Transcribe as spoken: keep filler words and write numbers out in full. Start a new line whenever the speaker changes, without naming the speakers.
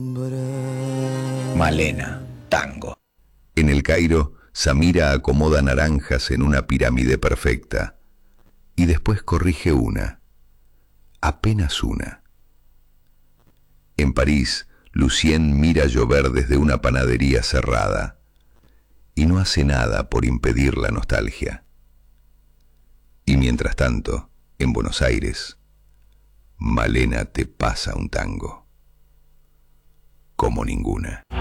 Malena, tango.
En el Cairo, Samira acomoda naranjas en una pirámide perfecta y después corrige una, apenas una. En París, Lucien mira llover desde una panadería cerrada y no hace nada por impedir la nostalgia. Y mientras tanto, en Buenos Aires, Malena te pasa un tango como ninguna.